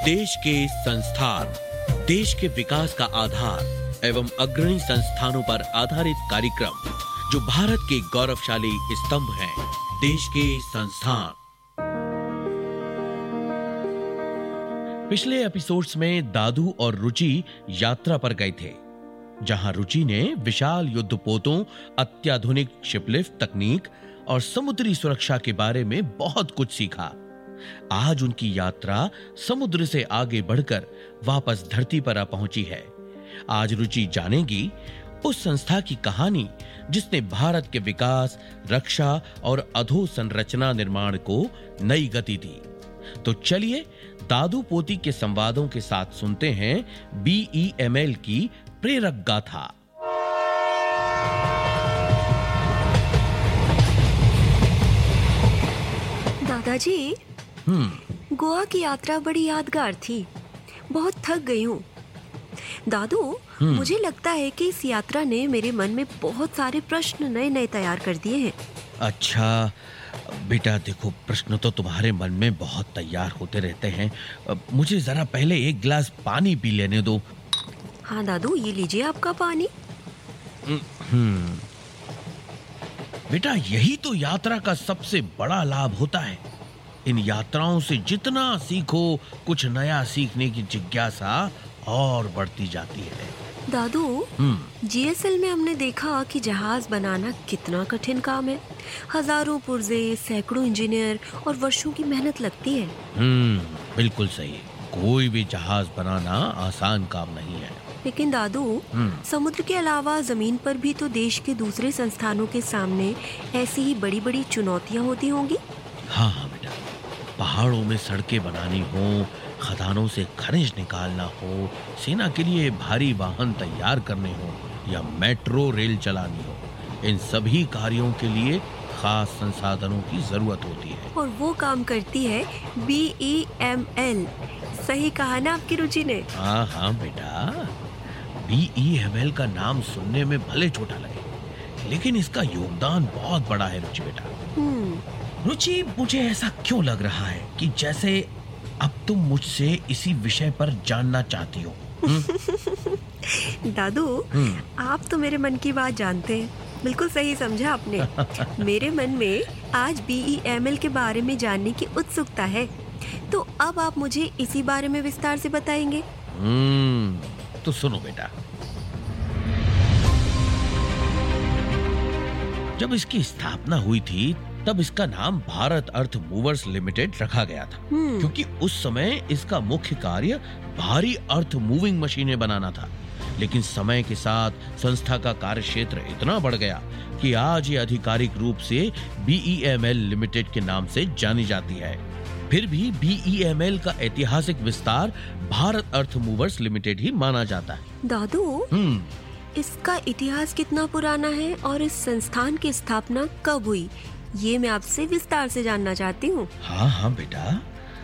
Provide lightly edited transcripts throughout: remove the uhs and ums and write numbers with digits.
देश के संस्थान, देश के विकास का आधार एवं अग्रणी संस्थानों पर आधारित कार्यक्रम जो भारत के गौरवशाली स्तंभ हैं, देश के संस्थान। पिछले एपिसोड्स में दादू और रुचि यात्रा पर गए थे, जहां रुचि ने विशाल युद्धपोतों, अत्याधुनिक शिपलिफ्ट तकनीक और समुद्री सुरक्षा के बारे में बहुत कुछ सीखा। आज उनकी यात्रा समुद्र से आगे बढ़कर वापस धरती पर आ पहुंची है। आज रुचि जानेगी उस संस्था की कहानी जिसने भारत के विकास, रक्षा और अधोसंरचना निर्माण को नई गति दी। तो चलिए दादू पोती के संवादों के साथ सुनते हैं BEML की प्रेरक गाथा। दादाजी, गोवा की यात्रा बड़ी यादगार थी। बहुत थक गई हूँ। दादू, मुझे लगता है कि इस यात्रा ने मेरे मन में बहुत सारे प्रश्न नए तैयार कर दिए हैं। अच्छा बेटा, देखो, प्रश्न तो तुम्हारे मन में बहुत तैयार होते रहते हैं। मुझे जरा पहले एक गिलास पानी पी लेने दो। हाँ दादू, ये लीजिए आपका पानी। बेटा, यही तो यात्रा का सबसे बड़ा लाभ होता है। इन यात्राओं से जितना सीखो, कुछ नया सीखने की जिज्ञासा और बढ़ती जाती है। दादू, GSL में हमने देखा कि जहाज बनाना कितना कठिन काम है। हजारों पुर्जे, सैकड़ों इंजीनियर और वर्षों की मेहनत लगती है। बिल्कुल सही। कोई भी जहाज बनाना आसान काम नहीं है। लेकिन दादू, समुद्र के अलावा जमीन पर भी तो देश के दूसरे संस्थानों के सामने ऐसी ही बड़ी बड़ी चुनौतियाँ होती होंगी। हाँ बेटा, पहाड़ों में सड़कें बनानी हो, खदानों से खनिज निकालना हो, सेना के लिए भारी वाहन तैयार करने हो या मेट्रो रेल चलानी हो, इन सभी कार्यों के लिए खास संसाधनों की जरूरत होती है। और वो काम करती है BEML। सही कहा ना आपकी रुचि ने? हाँ बेटा, BEML का नाम सुनने में भले छोटा लगे, लेकिन इसका योगदान बहुत बड़ा है रुचि बेटा। रुचि, मुझे ऐसा क्यों लग रहा है कि जैसे अब तुम मुझसे इसी विषय पर जानना चाहती हो? दादू, आप तो मेरे मन की बात जानते हैं। बिल्कुल सही समझा आपने। मेरे मन में आज BEML के बारे में जानने की उत्सुकता है। तो अब आप मुझे इसी बारे में विस्तार से बताएंगे। तो सुनो बेटा, जब इसकी स्थापना हुई थी तब इसका नाम भारत अर्थ मूवर्स लिमिटेड रखा गया था, क्योंकि उस समय इसका मुख्य कार्य भारी अर्थ मूविंग मशीनें बनाना था। लेकिन समय के साथ संस्था का कार्य क्षेत्र इतना बढ़ गया कि आज ये आधिकारिक रूप से BEML लिमिटेड के नाम से जानी जाती है। फिर भी BEML का ऐतिहासिक विस्तार भारत अर्थ मूवर्स लिमिटेड ही माना जाता है। दादू, इसका इतिहास कितना पुराना है और इस संस्थान की स्थापना कब हुई, ये मैं आपसे विस्तार से जानना चाहती हूँ। हाँ बेटा,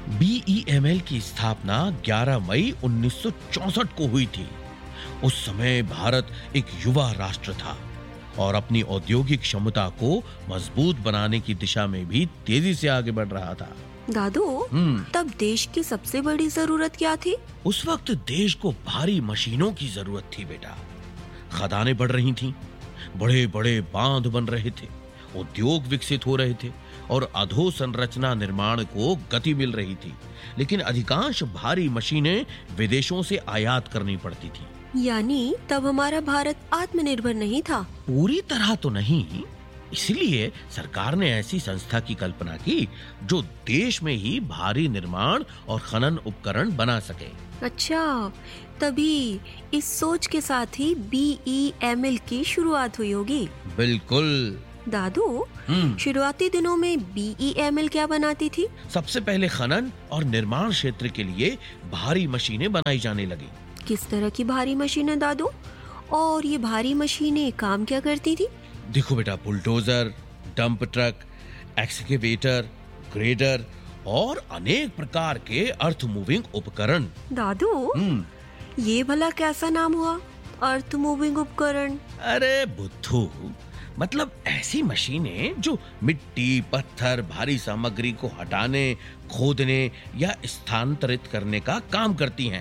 BEML की स्थापना 11 मई 1964 को हुई थी। उस समय भारत एक युवा राष्ट्र था और अपनी औद्योगिक क्षमता को मजबूत बनाने की दिशा में भी तेजी से आगे बढ़ रहा था। दादू, तब देश की सबसे बड़ी जरूरत क्या थी? उस वक्त देश को भारी मशीनों की जरूरत थी बेटा। खदानें बढ़ रही थीं, बड़े बड़े बांध बन रहे थे, उद्योग विकसित हो रहे थे और अधोसंरचना निर्माण को गति मिल रही थी। लेकिन अधिकांश भारी मशीनें विदेशों से आयात करनी पड़ती थी। यानी तब हमारा भारत आत्मनिर्भर नहीं था? पूरी तरह तो नहीं। इसलिए सरकार ने ऐसी संस्था की कल्पना की जो देश में ही भारी निर्माण और खनन उपकरण बना सके। अच्छा, तभी इस सोच के साथ ही BEML की शुरुआत हुई होगी। बिल्कुल। दादू, शुरुआती दिनों में BEML क्या बनाती थी? सबसे पहले खनन और निर्माण क्षेत्र के लिए भारी मशीनें बनाई जाने लगी। किस तरह की भारी मशीनें दादू? और ये भारी मशीनें काम क्या करती थी? देखो बेटा, bulldozer, dump truck, excavator, grader और अनेक प्रकार के अर्थ मूविंग उपकरण। दादू, ये भला कैसा नाम हुआ, अर्थ मूविंग उपकरण? अरे बुद्धू, मतलब ऐसी मशीनें जो मिट्टी, पत्थर, भारी सामग्री को हटाने, खोदने या स्थानांतरित करने का काम करती हैं।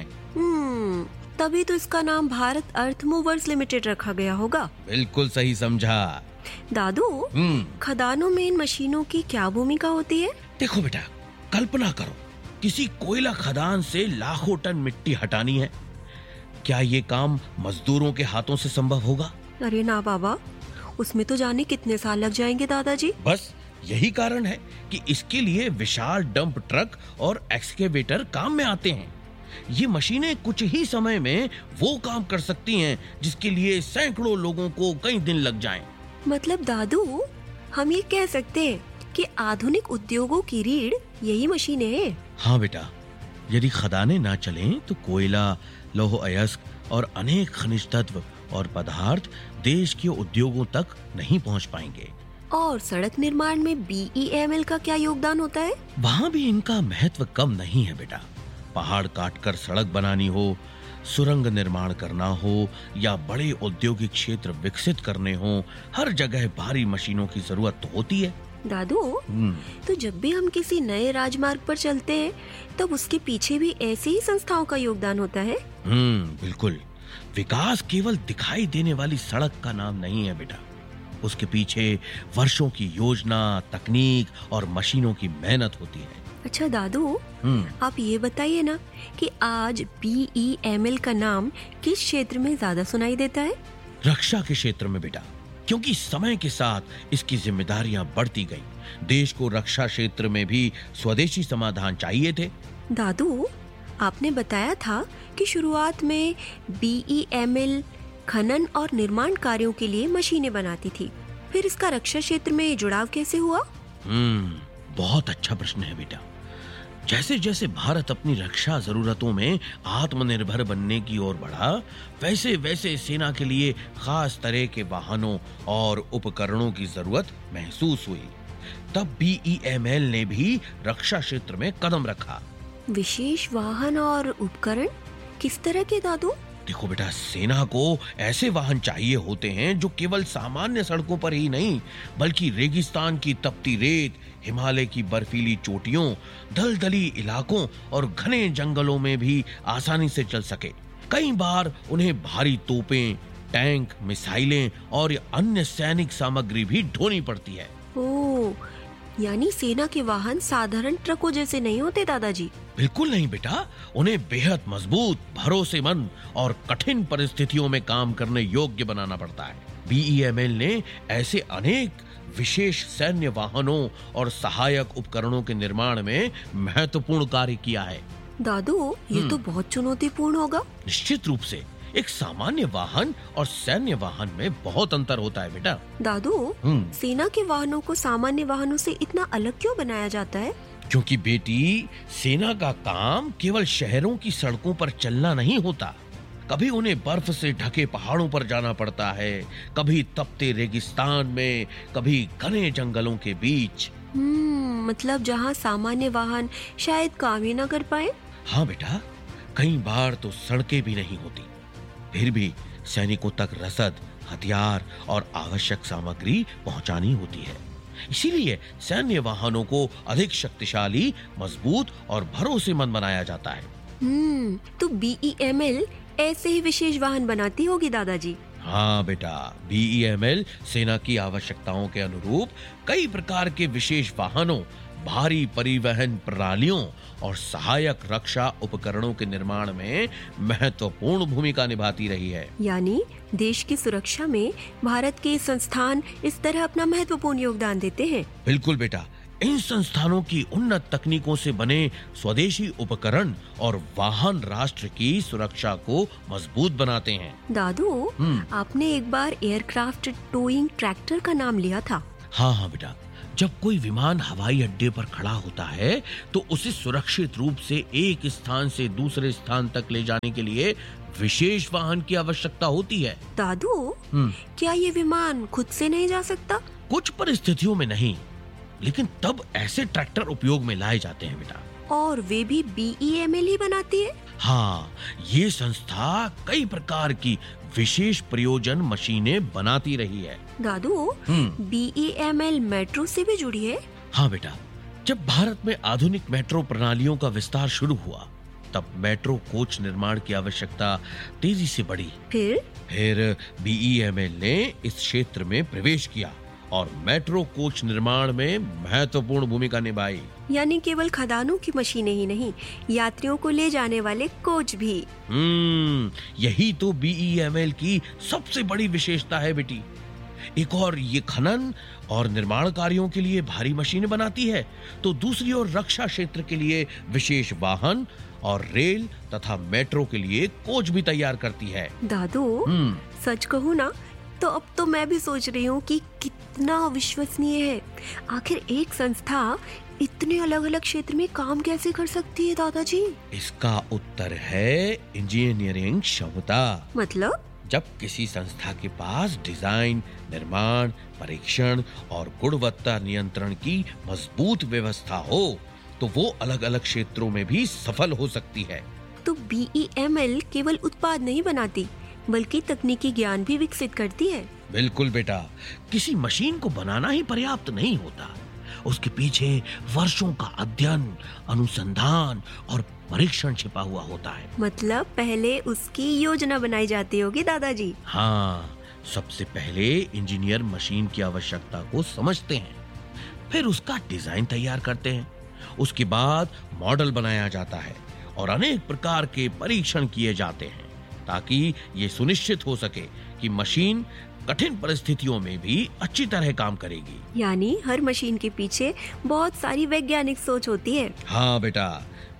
तभी तो इसका नाम भारत अर्थ मूवर्स लिमिटेड रखा गया होगा। बिल्कुल सही समझा। दादू, खदानों में इन मशीनों की क्या भूमिका होती है? देखो बेटा, कल्पना करो किसी कोयला खदान से लाखों टन मिट्टी हटानी है। क्या ये काम मजदूरों के हाथों से संभव होगा? अरे ना बाबा, उसमें तो जाने कितने साल लग जाएंगे दादाजी। बस यही कारण है कि इसके लिए विशाल डंप ट्रक और एक्सकेवेटर काम में आते हैं। ये मशीनें कुछ ही समय में वो काम कर सकती हैं जिसके लिए सैकड़ों लोगों को कई दिन लग जाएं। मतलब दादू, हम ये कह सकते हैं कि आधुनिक उद्योगों की रीढ़ यही मशीनें हैं। हाँ बेटा, यदि खदानें ना चलें तो कोयला, लौह अयस्क और अनेक खनिज तत्व और पदार्थ देश के उद्योगों तक नहीं पहुंच पाएंगे। और सड़क निर्माण में BEML का क्या योगदान होता है? वहाँ भी इनका महत्व कम नहीं है बेटा। पहाड़ काटकर सड़क बनानी हो, सुरंग निर्माण करना हो या बड़े औद्योगिक क्षेत्र विकसित करने हो, हर जगह भारी मशीनों की जरूरत तो होती है। दादू, तो जब भी हम किसी नए राजमार्ग पर चलते हैं तब उसके पीछे भी ऐसी ही संस्थाओं का योगदान होता है? बिल्कुल। विकास केवल दिखाई देने वाली सड़क का नाम नहीं है बेटा। उसके पीछे वर्षों की योजना, तकनीक और मशीनों की मेहनत होती है। अच्छा दादू, आप ये बताइए ना कि आज BEML का नाम किस क्षेत्र में ज्यादा सुनाई देता है? रक्षा के क्षेत्र में बेटा, क्योंकि समय के साथ इसकी जिम्मेदारियां बढ़ती गईं। देश को रक्षा क्षेत्र में भी स्वदेशी समाधान चाहिए थे। दादू, आपने बताया था कि शुरुआत में BEML खनन और निर्माण कार्यों के लिए मशीनें बनाती थी। फिर इसका रक्षा क्षेत्र में जुड़ाव कैसे हुआ? बहुत अच्छा प्रश्न है बेटा। जैसे जैसे भारत अपनी रक्षा जरूरतों में आत्मनिर्भर बनने की ओर बढ़ा, वैसे वैसे सेना के लिए खास तरह के वाहनों और उपकरणों की जरूरत महसूस हुई। तब BEML ने भी रक्षा क्षेत्र में कदम रखा। विशेष वाहन और उपकरण किस तरह के दादू? देखो बेटा, सेना को ऐसे वाहन चाहिए होते हैं जो केवल सामान्य सड़कों पर ही नहीं, बल्कि रेगिस्तान की तपती रेत, हिमालय की बर्फीली चोटियों, दलदली इलाकों और घने जंगलों में भी आसानी से चल सके। कई बार उन्हें भारी तोपें, टैंक, मिसाइलें और अन्य सैनिक सामग्री भी ढोनी पड़ती है। ओह, यानी सेना के वाहन साधारण ट्रकों जैसे नहीं होते दादाजी? बिल्कुल नहीं बेटा, उन्हें बेहद मजबूत, भरोसेमंद और कठिन परिस्थितियों में काम करने योग्य बनाना पड़ता है। BEML ने ऐसे अनेक विशेष सैन्य वाहनों और सहायक उपकरणों के निर्माण में महत्वपूर्ण कार्य किया है। दादू, ये तो बहुत चुनौतीपूर्ण होगा। निश्चित रूप से। एक सामान्य वाहन और सैन्य वाहन में बहुत अंतर होता है बेटा। दादू, सेना के वाहनों को सामान्य वाहनों से इतना अलग क्यों बनाया जाता है? क्योंकि बेटी, सेना का काम केवल शहरों की सड़कों पर चलना नहीं होता। कभी उन्हें बर्फ से ढके पहाड़ों पर जाना पड़ता है, कभी तपते रेगिस्तान में, कभी घने जंगलों के बीच। मतलब जहाँ सामान्य वाहन शायद काम ही ना कर पाए। हाँ बेटा, कई बार तो सड़कें भी नहीं होती, फिर भी सैनिकों तक रसद, हथियार और आवश्यक सामग्री पहुंचानी होती है। इसीलिए सैन्य वाहनों को अधिक शक्तिशाली, मजबूत और भरोसेमंद बनाया जाता है। तो BEML ऐसे ही विशेष वाहन बनाती होगी दादाजी? हाँ बेटा, BEML सेना की आवश्यकताओं के अनुरूप कई प्रकार के विशेष वाहनों, भारी परिवहन प्रणालियों और सहायक रक्षा उपकरणों के निर्माण में महत्वपूर्ण भूमिका निभाती रही है। यानी देश की सुरक्षा में भारत के संस्थान इस तरह अपना महत्वपूर्ण योगदान देते हैं। बिल्कुल बेटा, इन संस्थानों की उन्नत तकनीकों से बने स्वदेशी उपकरण और वाहन राष्ट्र की सुरक्षा को मजबूत बनाते हैं। दादू, आपने एक बार एयरक्राफ्ट टोइंग ट्रैक्टर का नाम लिया था। हाँ बेटा, जब कोई विमान हवाई अड्डे पर खड़ा होता है तो उसे सुरक्षित रूप से एक स्थान से दूसरे स्थान तक ले जाने के लिए विशेष वाहन की आवश्यकता होती है। दादू, क्या ये विमान खुद से नहीं जा सकता? कुछ परिस्थितियों में नहीं, लेकिन तब ऐसे ट्रैक्टर उपयोग में लाए जाते हैं बेटा। और वे भी BEML ही बनाती है? हाँ, ये संस्था कई प्रकार की विशेष प्रयोजन मशीनें बनाती रही है। दादू, BEML मेट्रो से भी जुड़ी है? हाँ बेटा, जब भारत में आधुनिक मेट्रो प्रणालियों का विस्तार शुरू हुआ, तब मेट्रो कोच निर्माण की आवश्यकता तेजी से बढ़ी। फिर BEML ने इस क्षेत्र में प्रवेश किया और मेट्रो कोच निर्माण में महत्वपूर्ण भूमिका निभाई। यानी केवल खदानों की मशीनें ही नहीं, यात्रियों को ले जाने वाले कोच भी। यही तो BEML की सबसे बड़ी विशेषता है बेटी। एक और ये खनन और निर्माण कार्यों के लिए भारी मशीनें बनाती है, तो दूसरी ओर रक्षा क्षेत्र के लिए विशेष वाहन और रेल तथा मेट्रो के लिए कोच भी तैयार करती है। दादू, सच कहूँ ना तो अब तो मैं भी सोच रही हूँ कि कितना विश्वसनीय है। आखिर एक संस्था इतने अलग अलग क्षेत्र में काम कैसे कर सकती है दादाजी? इसका उत्तर है इंजीनियरिंग क्षमता। मतलब? जब किसी संस्था के पास डिजाइन, निर्माण, परीक्षण और गुणवत्ता नियंत्रण की मजबूत व्यवस्था हो, तो वो अलग अलग क्षेत्रों में भी सफल हो सकती है। तो BEML केवल उत्पाद नहीं बनाती, बल्कि तकनीकी ज्ञान भी विकसित करती है। बिल्कुल बेटा, किसी मशीन को बनाना ही पर्याप्त नहीं होता, उसके पीछे वर्षों का अध्ययन, अनुसंधान और परीक्षण छिपा हुआ होता है। मतलब पहले उसकी योजना बनाई जाती होगी दादाजी? हाँ, सबसे पहले इंजीनियर मशीन की आवश्यकता को समझते हैं, फिर उसका डिजाइन तैयार करते हैं, उसके बाद मॉडल बनाया जाता है और अनेक प्रकार के परीक्षण किए जाते हैं, ताकि ये सुनिश्चित हो सके कि मशीन कठिन परिस्थितियों में भी अच्छी तरह काम करेगी। यानी हर मशीन के पीछे बहुत सारी वैज्ञानिक सोच होती है। हाँ बेटा,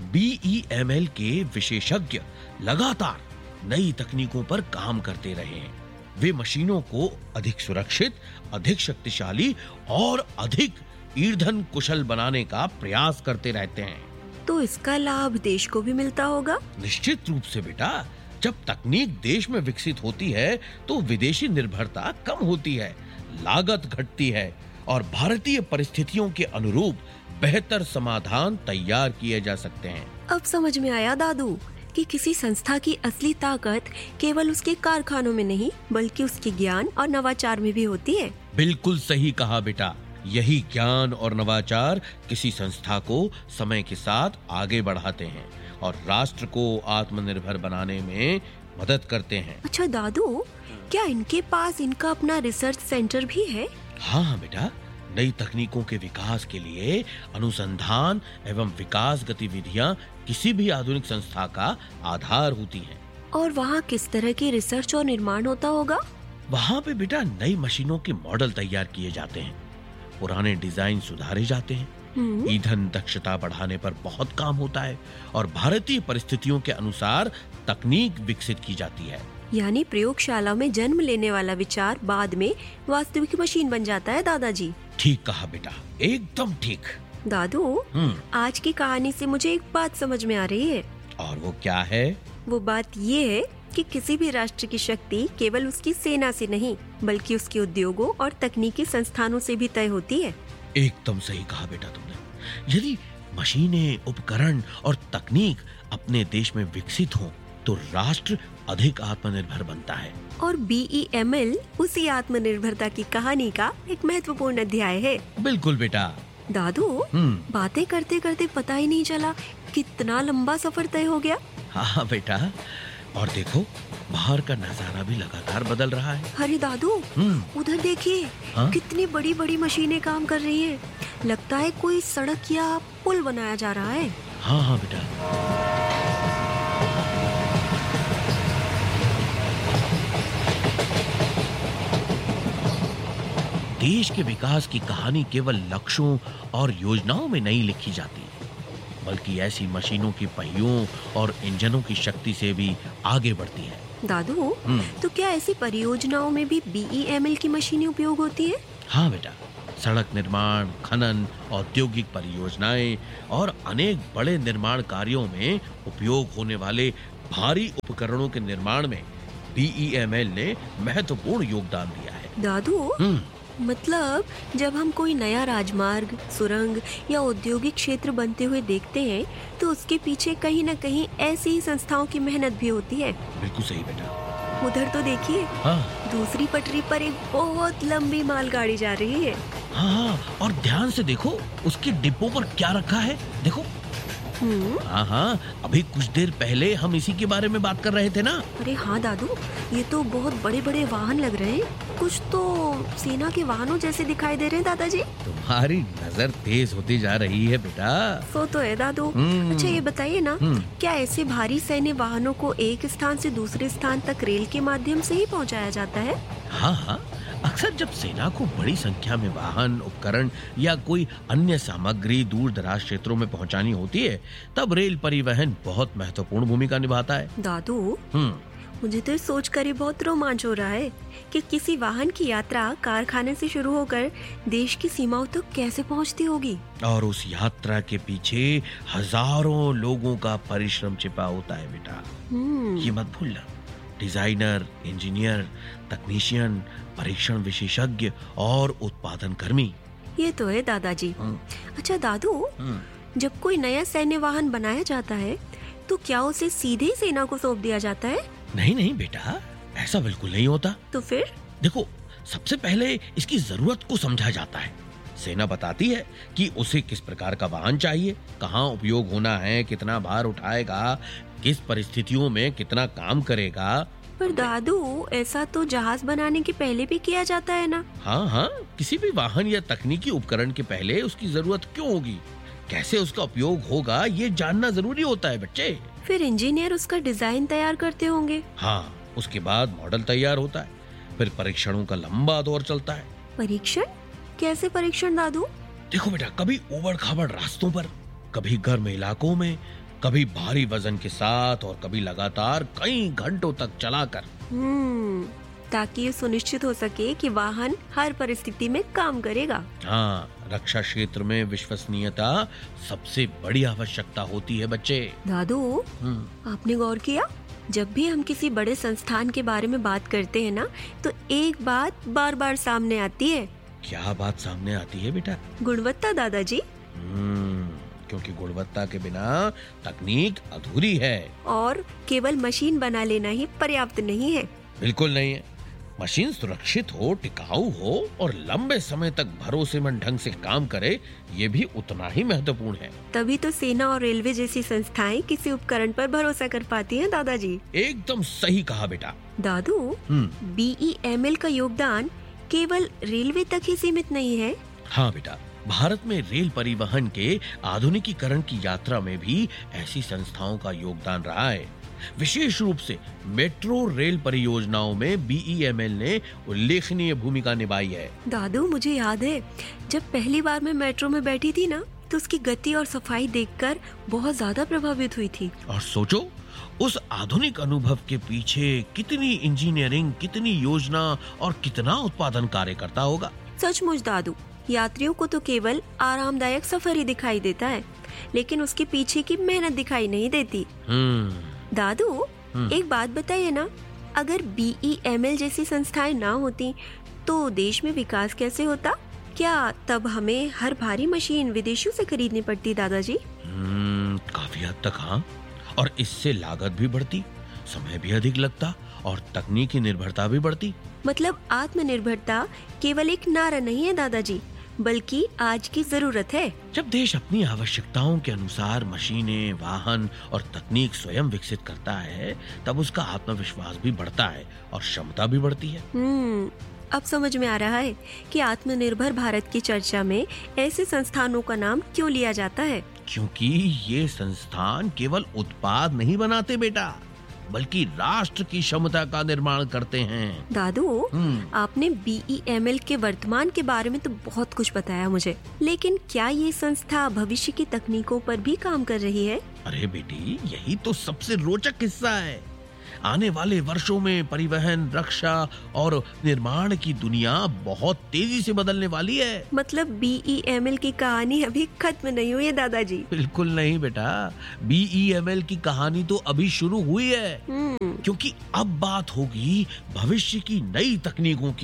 BEML के विशेषज्ञ लगातार नई तकनीकों पर काम करते रहे हैं। वे मशीनों को अधिक सुरक्षित, अधिक शक्तिशाली और अधिक ईंधन कुशल बनाने का प्रयास करते रहते हैं। तो इसका लाभ देश को भी मिलता होगा? निश्चित रूप से बेटा, जब तकनीक देश में विकसित होती है तो विदेशी निर्भरता कम होती है, लागत घटती है और भारतीय परिस्थितियों के अनुरूप बेहतर समाधान तैयार किए जा सकते हैं। अब समझ में आया दादू कि किसी संस्था की असली ताकत केवल उसके कारखानों में नहीं, बल्कि उसके ज्ञान और नवाचार में भी होती है। बिल्कुल सही कहा बेटा, यही ज्ञान और नवाचार किसी संस्था को समय के साथ आगे बढ़ाते हैं और राष्ट्र को आत्मनिर्भर बनाने में मदद करते हैं। अच्छा दादू, क्या इनके पास इनका अपना रिसर्च सेंटर भी है? हाँ बेटा, नई तकनीकों के विकास के लिए अनुसंधान एवं विकास गतिविधियां किसी भी आधुनिक संस्था का आधार होती हैं। और वहाँ किस तरह की रिसर्च और निर्माण होता होगा? वहाँ पे बेटा नई मशीनों के मॉडल तैयार किए जाते हैं, पुराने डिजाइन सुधारे जाते हैं, ईंधन दक्षता बढ़ाने पर बहुत काम होता है और भारतीय परिस्थितियों के अनुसार तकनीक विकसित की जाती है। यानी प्रयोगशाला में जन्म लेने वाला विचार बाद में वास्तविक मशीन बन जाता है दादाजी। ठीक कहा बेटा, एकदम ठीक। दादू, आज की कहानी से मुझे एक बात समझ में आ रही है। और वो क्या है? वो बात ये है कि किसी भी राष्ट्र की शक्ति केवल उसकी सेना से नहीं, बल्कि उसके उद्योगों और तकनीकी संस्थानों से भी तय होती है। एकदम सही कहा बेटा तुमने। यदि मशीनें, उपकरण और तकनीक अपने देश में विकसित हों, तो राष्ट्र अधिक आत्मनिर्भर बनता है। और BEML उसी आत्मनिर्भरता की कहानी का एक महत्वपूर्ण अध्याय है। बिल्कुल बेटा। दादू, बातें करते करते पता ही नहीं चला कितना लंबा सफर तय हो गया। हाँ बेटा, और देखो बाहर का नजारा भी लगातार बदल रहा है। अरे दादू, उधर देखिए, कितनी बड़ी बड़ी मशीनें काम कर रही हैं। लगता है कोई सड़क या पुल बनाया जा रहा है। हाँ हाँ बेटा। देश के विकास की कहानी केवल लक्ष्यों और योजनाओं में नहीं लिखी जाती, बल्कि ऐसी मशीनों के पहियों और इंजनों की शक्ति से भी आगे बढ़ती है। दादू, तो क्या ऐसी परियोजनाओं में भी BEML की मशीनें उपयोग होती है? हाँ बेटा, सड़क निर्माण, खनन, औद्योगिक परियोजनाएं और अनेक बड़े निर्माण कार्यों में उपयोग होने वाले भारी उपकरणों के निर्माण में BEML ने महत्वपूर्ण योगदान दिया है। दादू, मतलब जब हम कोई नया राजमार्ग, सुरंग या औद्योगिक क्षेत्र बनते हुए देखते हैं तो उसके पीछे कहीं न कहीं ऐसी ही संस्थाओं की मेहनत भी होती है। बिल्कुल सही बेटा। उधर तो देखिए, हाँ दूसरी पटरी पर एक बहुत लंबी मालगाड़ी जा रही है। हाँ हाँ, और ध्यान से देखो उसके डिब्बों पर क्या रखा है, देखो। हाँ हाँ, अभी कुछ देर पहले हम इसी के बारे में बात कर रहे थे ना। अरे हाँ दादू, ये तो बहुत बड़े बड़े वाहन लग रहे हैं। कुछ तो सेना के वाहनों जैसे दिखाई दे रहे हैं दादाजी। तुम्हारी नजर तेज होती जा रही है बेटा। सो तो है दादू। अच्छा ये बताइए ना, क्या ऐसे भारी सैन्य वाहनों को एक स्थान से दूसरे स्थान तक रेल के माध्यम से ही पहुंचाया जाता है? हाँ हाँ, अक्सर जब सेना को बड़ी संख्या में वाहन, उपकरण या कोई अन्य सामग्री दूर दराज क्षेत्रों में पहुंचानी होती है, तब रेल परिवहन बहुत महत्वपूर्ण भूमिका निभाता है। दादू, मुझे तो सोच कर ही बहुत रोमांच हो रहा है कि किसी वाहन की यात्रा कारखाने से शुरू होकर देश की सीमाओं तक कैसे पहुंचती होगी। और उस यात्रा के पीछे हजारों लोगों का परिश्रम छिपा होता है बेटा। ये मत भूलना, डिजाइनर, इंजीनियर, तकनीशियन, परीक्षण विशेषज्ञ और उत्पादन कर्मी। ये तो है दादाजी। अच्छा दादू, जब कोई नया सैन्य वाहन बनाया जाता है तो क्या उसे सीधे सेना को सौंप दिया जाता है? नहीं नहीं बेटा, ऐसा बिल्कुल नहीं होता। तो फिर? देखो, सबसे पहले इसकी जरूरत को समझा जाता है। सेना बताती है कि उसे किस प्रकार का वाहन चाहिए, कहाँ उपयोग होना है, कितना भार उठाएगा, किस परिस्थितियों में कितना काम करेगा। पर दादू, ऐसा तो जहाज बनाने के पहले भी किया जाता है ना? हाँ हाँ, किसी भी वाहन या तकनीकी उपकरण के पहले उसकी जरूरत क्यों होगी, कैसे उसका उपयोग होगा, ये जानना जरूरी होता है बच्चे। फिर इंजीनियर उसका डिजाइन तैयार करते होंगे। हाँ, उसके बाद मॉडल तैयार होता है, फिर परीक्षणों का लंबा दौर चलता है। परीक्षण? कैसे परीक्षण दादू? देखो बेटा, कभी उबड़ खाबड़ रास्तों पर, कभी गर्म इलाकों में, कभी भारी वजन के साथ और कभी लगातार कई घंटों तक चलाकर। ताकि ये सुनिश्चित हो सके कि वाहन हर परिस्थिति में काम करेगा। हाँ, रक्षा क्षेत्र में विश्वसनीयता सबसे बड़ी आवश्यकता होती है बच्चे। दादू, आपने गौर किया, जब भी हम किसी बड़े संस्थान के बारे में बात करते हैं ना, तो एक बात बार बार सामने आती है। क्या बात सामने आती है बेटा? गुणवत्ता दादाजी। क्योंकि गुणवत्ता के बिना तकनीक अधूरी है। और केवल मशीन बना लेना ही पर्याप्त नहीं है। बिल्कुल नहीं है। मशीन सुरक्षित हो, टिकाऊ हो और लंबे समय तक भरोसेमंद ढंग से काम करे, ये भी उतना ही महत्वपूर्ण है। तभी तो सेना और रेलवे जैसी संस्थाएं किसी उपकरण पर भरोसा कर पाती हैं दादाजी। एकदम सही कहा बेटा। दादू, BEML का योगदान केवल रेलवे तक ही सीमित नहीं है। हाँ बेटा, भारत में रेल परिवहन के आधुनिकीकरण की यात्रा में भी ऐसी संस्थाओं का योगदान रहा है। विशेष रूप से मेट्रो रेल परियोजनाओं में BEML ने उल्लेखनीय भूमिका निभाई है। दादू, मुझे याद है जब पहली बार मैं मेट्रो में बैठी थी ना, तो उसकी गति और सफाई देखकर बहुत ज्यादा प्रभावित हुई थी। और सोचो, उस आधुनिक अनुभव के पीछे कितनी इंजीनियरिंग, कितनी योजना और कितना उत्पादन कार्य करता होगा। सचमुच दादू, यात्रियों को तो केवल आरामदायक सफर ही दिखाई देता है, लेकिन उसके पीछे की मेहनत दिखाई नहीं देती। दादू, एक बात बताइए ना, अगर BEML जैसी संस्थाएं ना होती तो देश में विकास कैसे होता? क्या तब हमें हर भारी मशीन विदेशों से खरीदनी पड़ती दादाजी? काफी हद तक हाँ, और इससे लागत भी बढ़ती, समय भी अधिक लगता और तकनीकी निर्भरता भी बढ़ती। मतलब आत्मनिर्भरता केवल एक नारा नहीं है दादाजी, बल्कि आज की जरूरत है। जब देश अपनी आवश्यकताओं के अनुसार मशीनें, वाहन और तकनीक स्वयं विकसित करता है, तब उसका आत्मविश्वास भी बढ़ता है और क्षमता भी बढ़ती है। अब समझ में आ रहा है कि आत्मनिर्भर भारत की चर्चा में ऐसे संस्थानों का नाम क्यों लिया जाता है। क्योंकि ये संस्थान केवल उत्पाद नहीं बनाते बेटा, बल्कि राष्ट्र की क्षमता का निर्माण करते हैं। दादू, आपने BEML के वर्तमान के बारे में तो बहुत कुछ बताया मुझे, लेकिन क्या ये संस्था भविष्य की तकनीकों पर भी काम कर रही है? अरे बेटी, यही तो सबसे रोचक हिस्सा है। आने वाले वर्षों में परिवहन, रक्षा और निर्माण की दुनिया बहुत तेजी से बदलने वाली है। मतलब BEML की कहानी अभी खत्म नहीं हुई है दादाजी? बिल्कुल नहीं बेटा, BEML की कहानी तो अभी शुरू हुई है। क्योंकि अब बात होगी भविष्य की नई तकनीकों की,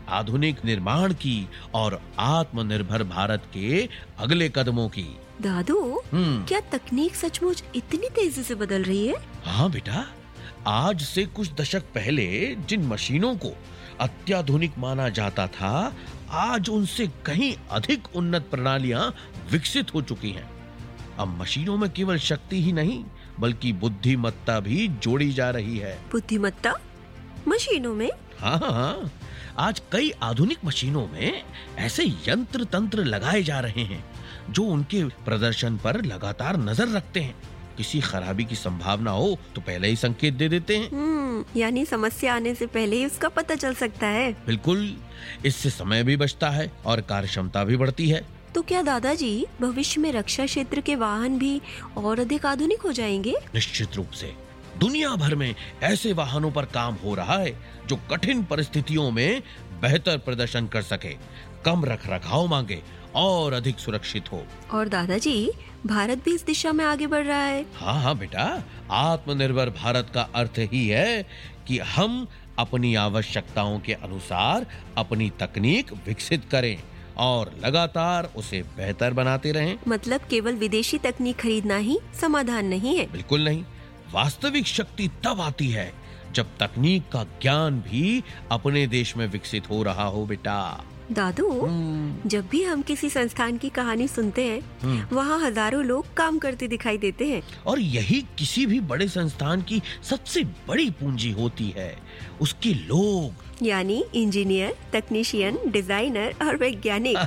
आधुनिक निर्माण की और आत्मनिर्भर भारत के अगले कदमों की। दादू, क्या तकनीक सचमुच इतनी तेजी से बदल रही है? हाँ बेटा, आज से कुछ दशक पहले जिन मशीनों को अत्याधुनिक माना जाता था, आज उनसे कहीं अधिक उन्नत प्रणालियां विकसित हो चुकी हैं। अब मशीनों में केवल शक्ति ही नहीं बल्कि बुद्धिमत्ता भी जोड़ी जा रही है। बुद्धिमत्ता मशीनों में? हाँ, आज कई आधुनिक मशीनों में ऐसे यंत्र तंत्र लगाए जा रहे हैं जो उनके प्रदर्शन पर लगातार नजर रखते हैं। किसी खराबी की संभावना हो तो पहले ही संकेत दे देते हैं। यानी समस्या आने से पहले ही उसका पता चल सकता है। बिल्कुल, इससे समय भी बचता है और कार्यक्षमता भी बढ़ती है। तो क्या दादाजी भविष्य में रक्षा क्षेत्र के वाहन भी और अधिक आधुनिक हो जाएंगे? निश्चित रूप से। दुनिया भर में ऐसे वाहनों पर काम हो रहा है जो कठिन परिस्थितियों में बेहतर प्रदर्शन कर सके, कम रखरखाव मांगे और अधिक सुरक्षित हो। और दादाजी, भारत भी इस दिशा में आगे बढ़ रहा है। हाँ बेटा, आत्मनिर्भर भारत का अर्थ ही है कि हम अपनी आवश्यकताओं के अनुसार अपनी तकनीक विकसित करें और लगातार उसे बेहतर बनाते रहें। मतलब केवल विदेशी तकनीक खरीदना ही समाधान नहीं है? बिल्कुल नहीं। वास्तविक शक्ति तब आती है जब तकनीक का ज्ञान भी अपने देश में विकसित हो रहा हो बेटा। दादू, जब भी हम किसी संस्थान की कहानी सुनते हैं, वहाँ हजारों लोग काम करते दिखाई देते हैं। और यही किसी भी बड़े संस्थान की सबसे बड़ी पूंजी होती है, उसके लोग। यानी इंजीनियर, तकनीशियन, डिजाइनर और वैज्ञानिक।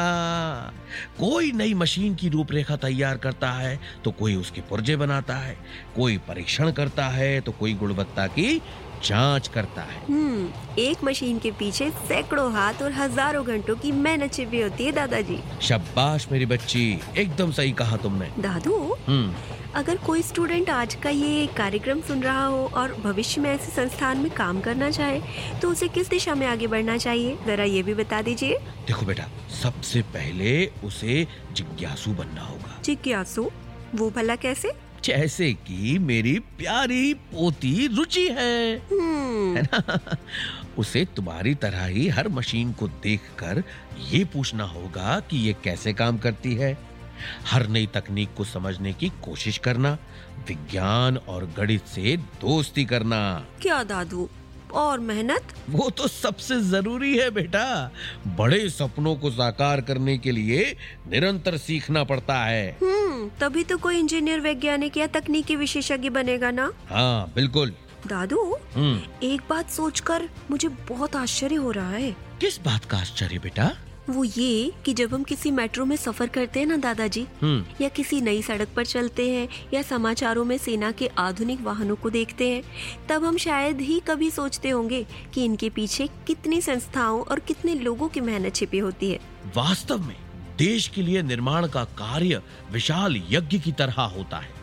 कोई नई मशीन की रूपरेखा तैयार करता है तो कोई उसके पुर्जे बनाता है, कोई परीक्षण करता है तो कोई गुणवत्ता की जांच करता है। एक मशीन के पीछे सैकड़ों हाथ और हजारों घंटों की मेहनत छिपी होती है दादाजी। शाबाश मेरी बच्ची, एकदम सही कहा तुमने। दादू, अगर कोई स्टूडेंट आज का ये कार्यक्रम सुन रहा हो और भविष्य में ऐसे संस्थान में काम करना चाहे तो उसे किस दिशा में आगे बढ़ना चाहिए, जरा ये भी बता दीजिए। देखो बेटा, सबसे पहले उसे जिज्ञासु बनना होगा। जिज्ञासु? वो भला कैसे? जैसे कि मेरी प्यारी पोती रुचि है ना? उसे तुम्हारी तरह ही हर मशीन को देखकर ये पूछना होगा कि ये कैसे काम करती है। हर नई तकनीक को समझने की कोशिश करना, विज्ञान और गणित से दोस्ती करना। क्या दादू, और मेहनत? वो तो सबसे जरूरी है बेटा। बड़े सपनों को साकार करने के लिए निरंतर सीखना पड़ता है। तभी तो कोई इंजीनियर, वैज्ञानिक या तकनीकी विशेषज्ञ बनेगा ना? हाँ बिल्कुल। दादू, एक बात सोचकर मुझे बहुत आश्चर्य हो रहा है। किस बात का आश्चर्य बेटा? वो ये कि जब हम किसी मेट्रो में सफर करते हैं ना दादाजी, या किसी नई सड़क पर चलते हैं या समाचारों में सेना के आधुनिक वाहनों को देखते हैं, तब हम शायद ही कभी सोचते होंगे कि इनके पीछे कितनी संस्थाओं और कितने लोगों की मेहनत छिपी होती है। वास्तव में देश के लिए निर्माण का कार्य विशाल यज्ञ की तरह होता है।